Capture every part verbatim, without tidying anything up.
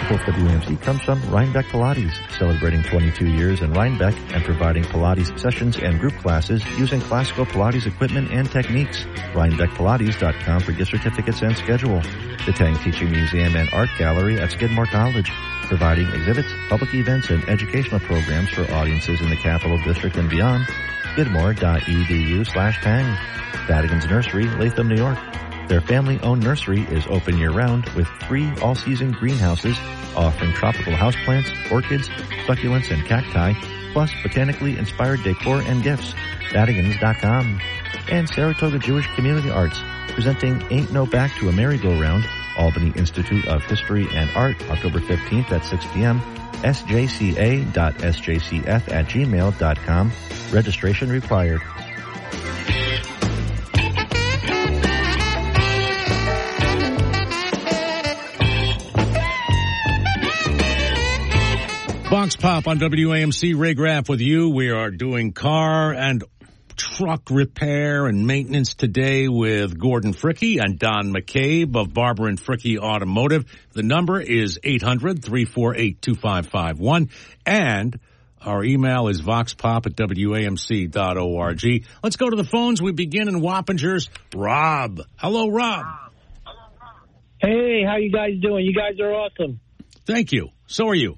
support for W A M C comes from Rhinebeck Pilates, celebrating twenty-two years in Rhinebeck and providing Pilates sessions and group classes using classical Pilates equipment and techniques. Rhinebeck Pilates dot com for gift certificates and schedule. The Tang Teaching Museum and Art Gallery at Skidmore College, providing exhibits, public events, and educational programs for audiences in the Capital District and beyond. Skidmore.edu slash Tang. Vatican's Nursery, Latham, New York. Their family-owned nursery is open year-round with three all-season greenhouses offering tropical houseplants, orchids, succulents, and cacti, plus botanically inspired decor and gifts. Vaticans dot com. And Saratoga Jewish Community Arts, presenting Ain't No Back to a Merry-Go-Round, Albany Institute of History and Art, October fifteenth at six p.m., s j c a dot s j c f at gmail dot com. Registration required. Vox Pop on W A M C. Ray Graff with you. We are doing car and truck repair and maintenance today with Gordon Fricke and Don McCabe of Barber and Fricke Automotive. The number is eight hundred, three four eight, two five five one. And our email is voxpop at w a m c dot org. Let's go to the phones. We begin in Wappingers. Rob. Hello, Rob. Hey, how you guys doing? You guys are awesome. Thank you. So are you.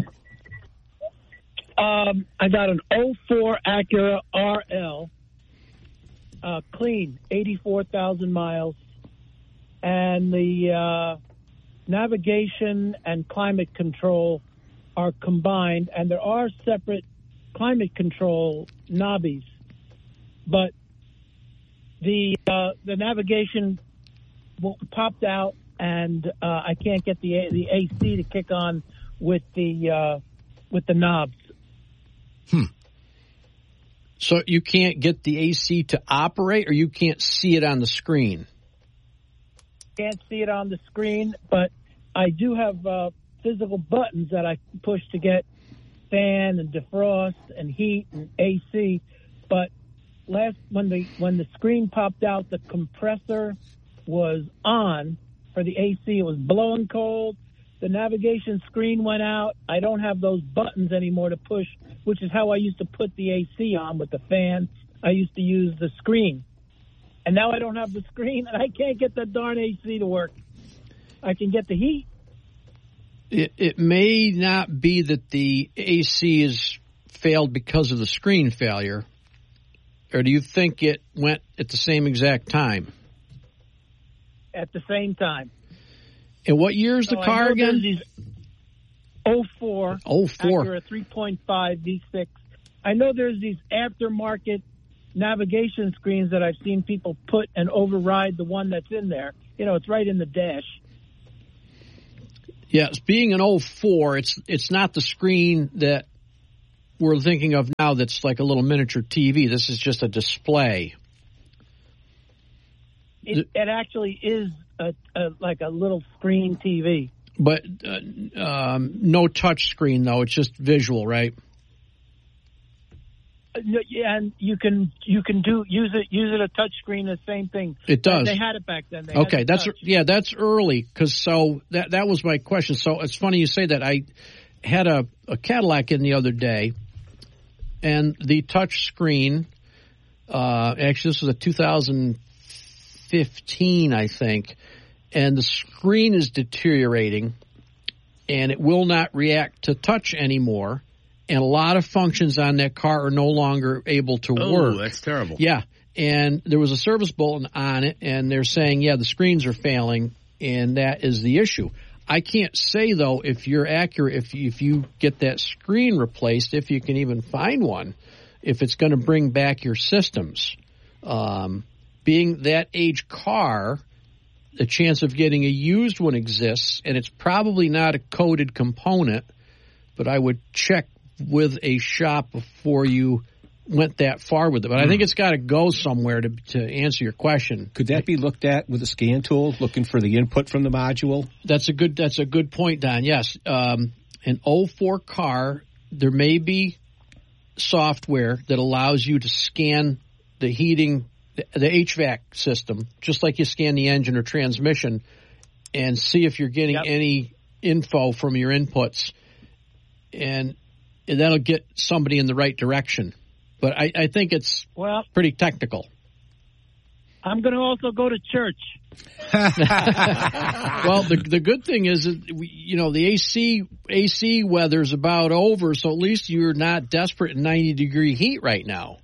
Um, I got an oh four Acura R L, uh, clean, eighty-four thousand miles, and the uh, navigation and climate control are combined, and there are separate climate control knobbies, but the uh, the navigation popped out, and uh, I can't get the the A C to kick on with the uh, with the knobs. Hmm. So you can't get the A C to operate, or you can't see it on the screen? Can't see it on the screen, but I do have uh, physical buttons that I push to get fan and defrost and heat and A C. But last when the when the screen popped out, the compressor was on for the A C. It was blowing cold. The navigation screen went out. I don't have those buttons anymore to push, which is how I used to put the A C on with the fan. I used to use the screen. And now I don't have the screen, and I can't get the darn A C to work. I can get the heat. It, it may not be that the A C has failed because of the screen failure, or do you think it went at the same exact time? At the same time. And what year is the so car again? oh four oh four Acura three point five V six. I know there's these aftermarket navigation screens that I've seen people put and override the one that's in there. You know, it's right in the dash. Yes, being an oh four, it's it's not the screen that we're thinking of now that's like a little miniature T V. This is just a display. It, it actually is a, a, like a little screen T V. But uh, um, no touch screen, though. It's just visual, right? Yeah, and you can you can do use it use it a touch screen, the same thing. It does. They had it back then. They okay, had that's touch. yeah, that's early because so that that was my question. So it's funny you say that. I had a, a Cadillac in the other day, and the touch screen. Uh, actually, this was a two thousand fifteen, I think, and the screen is deteriorating, and it will not react to touch anymore. And a lot of functions on that car are no longer able to oh, work. Oh, that's terrible. Yeah. And there was a service bulletin on it, and they're saying, yeah, the screens are failing, and that is the issue. I can't say, though, if you're accurate, if you, if you get that screen replaced, if you can even find one, if it's going to bring back your systems. Um, being that age car, the chance of getting a used one exists, and it's probably not a coded component, but I would check with a shop before you went that far with it. But I think it's got to go somewhere to to answer your question. Could that be looked at with a scan tool, looking for the input from the module? That's a good that's a good point, Don. Yes. Um, an oh four car, there may be software that allows you to scan the heating, the, the H V A C system, just like you scan the engine or transmission, and see if you're getting yep. any info from your inputs, and, and that'll get somebody in the right direction. But I, I think it's Well, pretty technical. I'm going to also go to church. Well, the the good thing is, that we, you know, the A C A C weather's about over, so at least you're not desperate in ninety degree heat right now.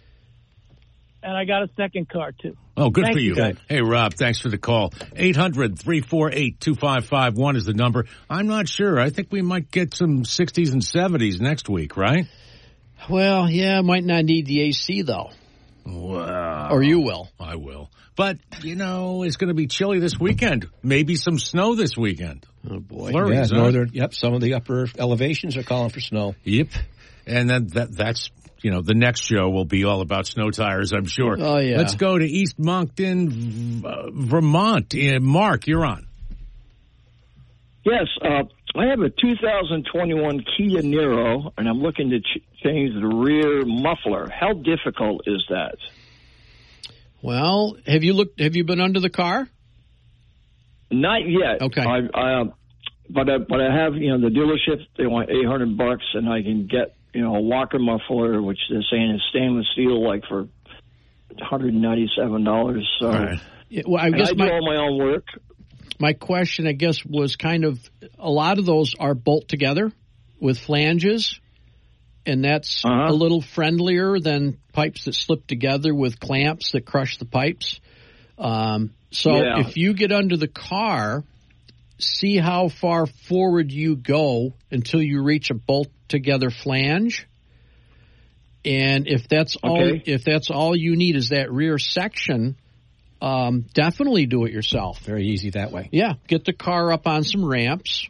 And I got a second car, too. Oh, good Thank for you. you, guys. Hey, Rob, thanks for the call. eight hundred, three four eight, two five five one is the number. I'm not sure. I think we might get some sixties and seventies next week, right? Well, yeah, might not need the A C, though. Wow. Or you will. I will. But, you know, it's going to be chilly this weekend. Maybe some snow this weekend. Oh, boy. Flurries, yeah, huh? northern. Yep, some of the upper elevations are calling for snow. Yep. And then that that's, you know, the next show will be all about snow tires, I'm sure. Oh, yeah. Let's go to East Moncton, V- uh, Vermont. Uh, Mark, you're on. Yes, uh, I have a two thousand twenty-one Kia Niro, and I'm looking to ch- change the rear muffler. How difficult is that? Well, have you looked? Have you been under the car? Not yet. Okay. I, I, um, but I, but I have, you know, the dealership. They want eight hundred bucks, and I can get, you know, a Walker muffler, which they're saying is stainless steel, like for one hundred ninety-seven dollars. So, All right. Yeah, well, I and guess I do my all my own work. my question, I guess, was kind of a lot of those are bolt together with flanges, and that's Uh-huh. a little friendlier than pipes that slip together with clamps that crush the pipes. Um, so Yeah. if you get under the car, see how far forward you go until you reach a bolt together flange. And if that's all, Okay. if that's all you need is that rear section, um, definitely do it yourself. Very easy that way. Yeah, get the car up on some ramps,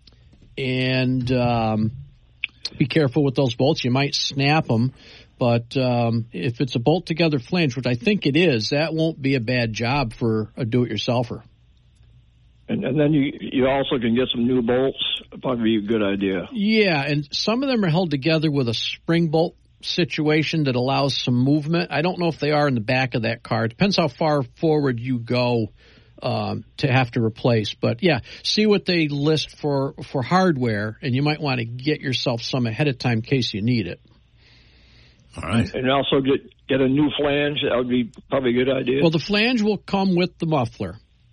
and um, be careful with those bolts. You might snap them, but um, if it's a bolt-together flange, which I think it is, that won't be a bad job for a do-it-yourselfer. And, and then you you also can get some new bolts. Probably be a good idea. Yeah, and some of them are held together with a spring bolt situation that allows some movement. I don't know if they are in the back of that car. It depends how far forward you go um, to have to replace. But, yeah, see what they list for, for hardware, and you might want to get yourself some ahead of time in case you need it. All right. And also get get a new flange. That would be probably a good idea. Well, the flange will come with the muffler.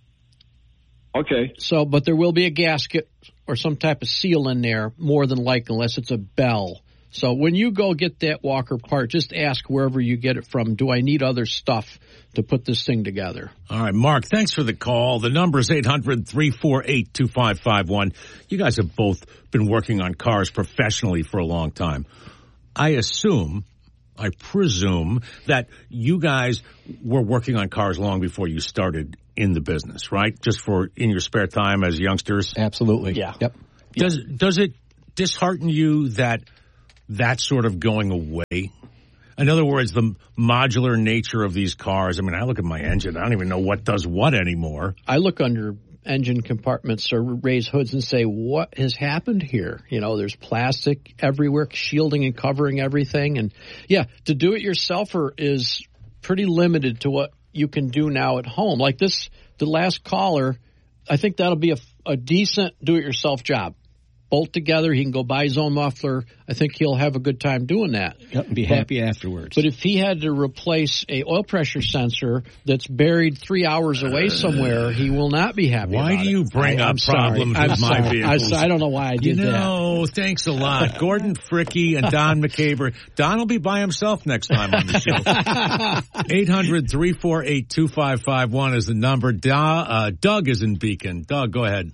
Okay. So, but there will be a gasket or some type of seal in there, more than likely, unless it's a bell. So when you go get that Walker part, just ask wherever you get it from, do I need other stuff to put this thing together? All right, Mark, thanks for the call. The number is eight hundred, three four eight, two five five one. You guys have both been working on cars professionally for a long time. I assume, I presume, that you guys were working on cars long before you started in the business, right? Just for in your spare time as youngsters? Absolutely. Yeah. Yep. Does does it dishearten you that that's sort of going away? In other words, the modular nature of these cars. I mean, I look at my engine. I don't even know what does what anymore. I look under engine compartments or raised hoods and say, what has happened here? You know, there's plastic everywhere, shielding and covering everything. And, yeah, to do it yourselfer is pretty limited to what you can do now at home. Like this, the last caller, I think that'll be a, a decent do-it-yourself job. Bolt together, he can go buy his own muffler. I think he'll have a good time doing that. Yep, and be But- happy afterwards. But if he had to replace a oil pressure sensor that's buried three hours away somewhere, he will not be happy Why about do you it. bring I, up I'm sorry. problems I'm with my sorry. vehicles? I, I don't know why I You did that. know, thanks a lot. Gordon Fricke and Don McCabe. Don will be by himself next time on the show. eight hundred, three four eight, two five five one is the number. Da, uh, Doug is in Beacon. Doug, go ahead.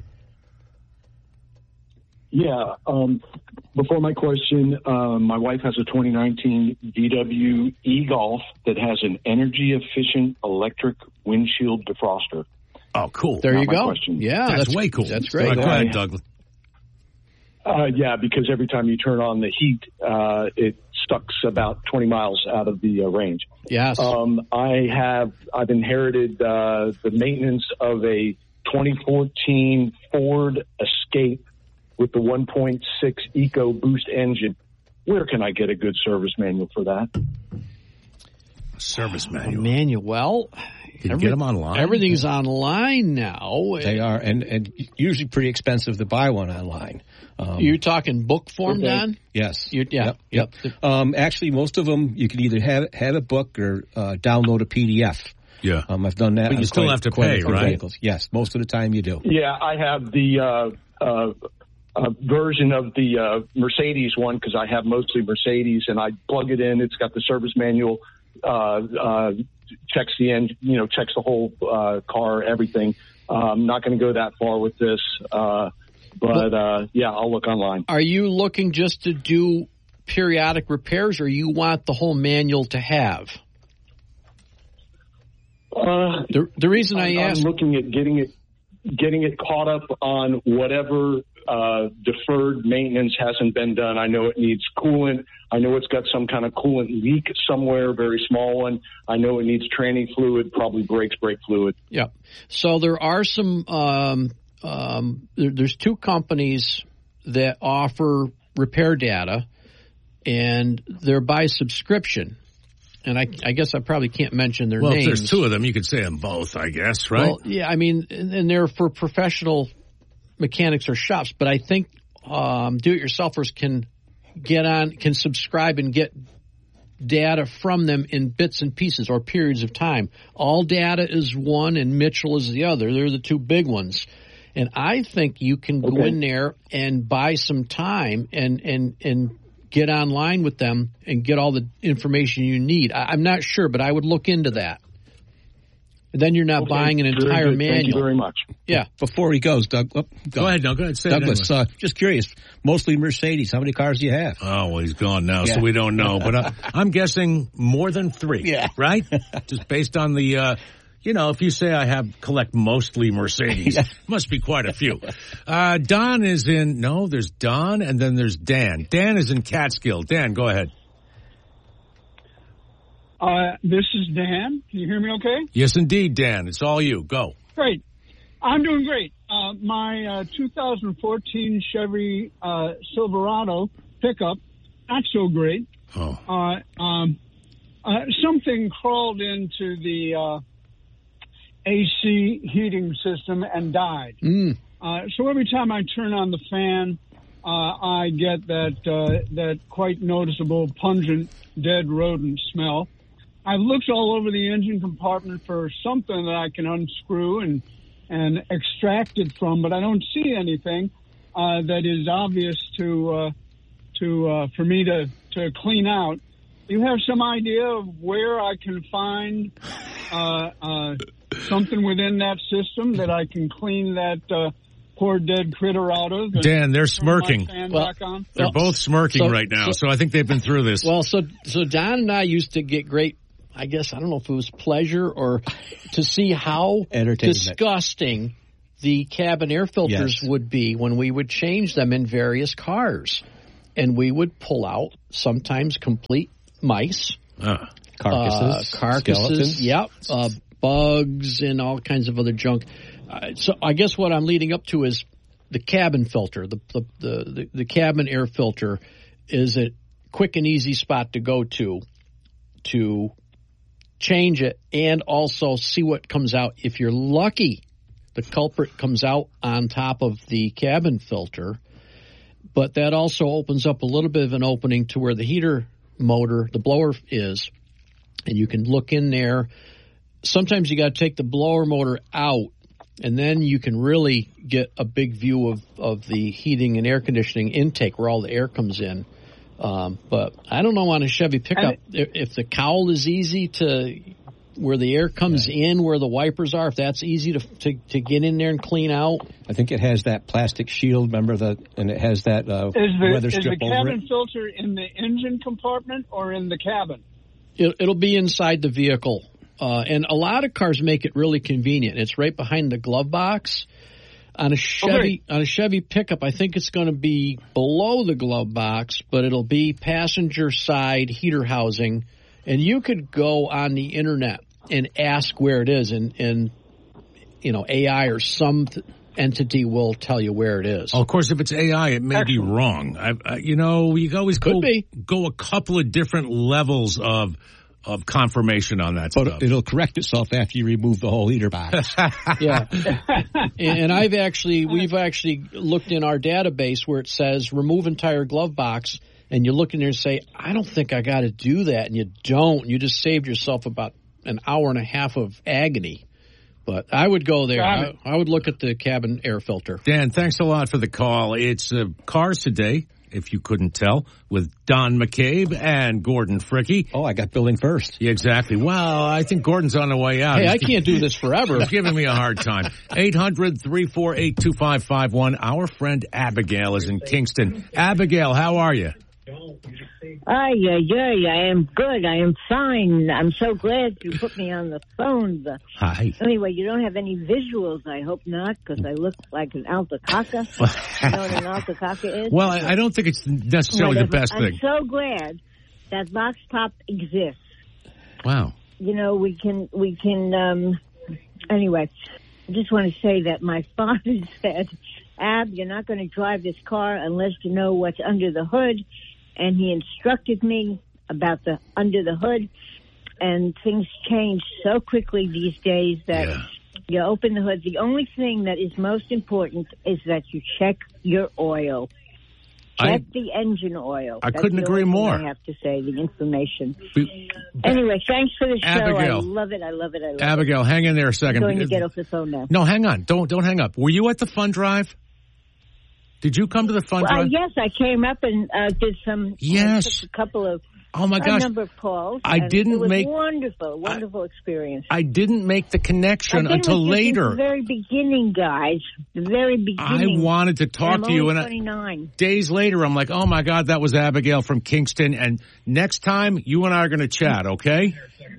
Yeah. Um, before my question, um, my wife has a twenty nineteen V W e-Golf that has an energy-efficient electric windshield defroster. Oh, cool. There Not you my go. question. Yeah, that's, that's way cool. That's All great. right, go ahead, Yeah. Doug. Uh, yeah, because every time you turn on the heat, uh, it sucks about twenty miles out of the uh, range. Yes. Um, I have I've inherited uh, the maintenance of a twenty fourteen Ford Escape with the one point six EcoBoost engine. Where can I get a good service manual for that? Service A manual. manual. Well, Can Every, you get them online? Everything's online now. They are, and, and usually pretty expensive to buy one online. Um, You're talking book form, okay. Don? Yes. You're, yeah. Yep. yep. Um, actually, most of them you can either have have a book or uh, download a P D F. Yeah. Um, I've done that. But you on still quite, have to quite a pay, few right? vehicles. Yes, most of the time you do. Yeah, I have the uh, uh, uh, version of the uh, Mercedes one because I have mostly Mercedes, and I plug it in. It's got the service manual, uh, uh, checks the end, you know, checks the whole uh, car, everything. Uh, I'm not going to go that far with this, uh, but uh, yeah, I'll look online. Are you looking just to do periodic repairs, or you want the whole manual to have? Uh, The, the reason I I'm, ask, I'm looking at getting it, getting it caught up on whatever uh, deferred maintenance hasn't been done. I know it needs coolant. I know it's got some kind of coolant leak somewhere, very small one. I know it needs tranny fluid, probably brakes, brake fluid. yeah. So there are some. Um, um, there, there's two companies that offer repair data, and they're by subscription. And I, I guess I probably can't mention their well, names. if there's two of them, you could say them both, I guess, right? Well, yeah, I mean, and, and they're for professional mechanics or shops. But I think um, do-it-yourselfers can get on, can subscribe and get data from them in bits and pieces or periods of time. All Data is one, and Mitchell is the other. They're the two big ones. And I think you can go Okay. in there and buy some time and and and. get online with them and get all the information you need. I, I'm not sure, but I would look into that. And then you're not Okay, buying an very entire good. manual. Thank you very much. Yeah. Before he goes, Doug, oh, go. Go ahead, no, go ahead. Say Douglas, it anyway. uh, just curious, mostly Mercedes. How many cars do you have? Oh, well, he's gone now, Yeah. so we don't know. But uh, I'm guessing more than three, Yeah. right? Just based on the, uh, you know, if you say I have collect mostly Mercedes, Yeah. must be quite a few. Uh, Don is in, no, there's Don, and then there's Dan. Dan is in Catskill. Dan, go ahead. Uh, this is Dan. Can you hear me okay? Yes, indeed, Dan. It's all you. Go. Great. I'm doing great. Uh, my uh, two thousand fourteen Chevy uh, Silverado pickup, not so great. Oh. Uh, um, uh, something crawled into the uh, A C heating system and died. Mm. Uh, so every time I turn on the fan, uh, I get that uh, that quite noticeable pungent dead rodent smell. I've looked all over the engine compartment for something that I can unscrew and and extract it from, but I don't see anything uh, that is obvious to uh, to uh, for me to, to clean out. You have some idea of where I can find uh, uh, something within that system that I can clean that uh, poor dead critter out of? and Dan, they're turn my smirking. fan Well, back on? They're Well, both smirking so- right now, so- so I think they've been through this. Well, so so Don and I used to get great, I guess, I don't know if it was pleasure or to see how Entertainment. disgusting the cabin air filters Yes. would be when we would change them in various cars. And we would pull out sometimes complete mice, Ah. Carcasses, uh, carcasses, skeletons. yep, uh, bugs, and all kinds of other junk. Uh, so I guess what I'm leading up to is the cabin filter, the the, the, the the cabin air filter is a quick and easy spot to go to to change it and also see what comes out. If you're lucky, the culprit comes out on top of the cabin filter, but that also opens up a little bit of an opening to where the heater motor, the blower is, and you can look in there. Sometimes you got to take the blower motor out, and then you can really get a big view of, of the heating and air conditioning intake where all the air comes in. Um, but I don't know on a Chevy pickup if, if the cowl is easy to where the air comes Right. in, where the wipers are, if that's easy to, to to get in there and clean out. I think it has that plastic shield, remember, that, and it has that uh, Is the, weather is the strip over cabin it. filter in the engine compartment or in the cabin? It, it'll be inside the vehicle. Uh, and a lot of cars make it really convenient. It's right behind the glove box. On a Chevy, on a Chevy pickup, I think it's going to be below the glove box, but it'll be passenger side heater housing. And you could go on the internet and ask where it is, and, and you know, A I or some th- entity will tell you where it is. Oh, of course, if it's A I, it may be wrong. I, I, you know, you always Could go be. go a couple of different levels of of confirmation on that But stuff. it'll correct itself after you remove the whole heater box. Yeah. And I've actually, we've actually looked in our database where it says remove entire glove box, and you look in there and say, I don't think I got to do that, and you don't. You just saved yourself about an hour and a half of agony. But I would go there. I, I would look at the cabin air filter. Dan, thanks a lot for the call. It's uh, Cars Today, if you couldn't tell, with Don McCabe and Gordon Fricke. Oh, I got billing first. Yeah, exactly. Well, I think Gordon's on the way out. Hey, He's I can't do this forever. He's giving me a hard time. eight hundred, three four eight, two five five one. Our friend Abigail is in Kingston. Abigail, how are you? Ay, ay, ay, I am good. I am fine. I'm so glad you put me on the phone. Hi. Anyway, you don't have any visuals. I hope not, because I look like an alpaca. You know what an alpaca is? Well, I, I don't think it's necessarily Whatever. the best I'm thing. so glad that Vox Pop exists. Wow. You know, we can, we can, um, anyway, I just want to say that my father said, Ab, you're not going to drive this car unless you know what's under the hood. And he instructed me about the under the hood, and things change so quickly these days that Yeah. you open the hood. The only thing that is most important is that you check your oil. Check I- the engine oil. I That's couldn't the agree only thing more. I have to say, the information. Be- Anyway, thanks for the show. Abigail. I love it. I love it. I love Abigail, hang in there a it. second. I'm going to get off the phone now. No, hang on. Don't don't hang up. Were you at the fund drive? Did you come to the fund Well, drive? yes, I came up and uh, did some. Yes. I took a couple of. Oh my a gosh. number of calls. I and didn't it was make- wonderful, wonderful experience. I didn't make the connection I've been until with you since later. the very beginning, guys. The very I beginning. wanted to talk I'm to you, only and I, twenty-nine. days later, I'm like, oh my God, that was Abigail from Kingston. And next time, you and I are going to chat, okay?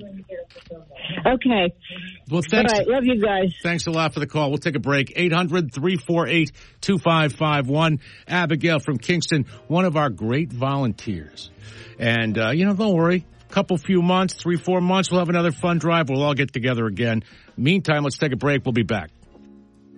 Okay. Well, thanks. All right. Love you guys. Thanks a lot for the call. We'll take a break. eight hundred, three four eight, two five five one. Abigail from Kingston, one of our great volunteers. And, uh, you know, don't worry. Couple few months, three, four months, we'll have another fun drive. We'll all get together again. Meantime, let's take a break. We'll be back.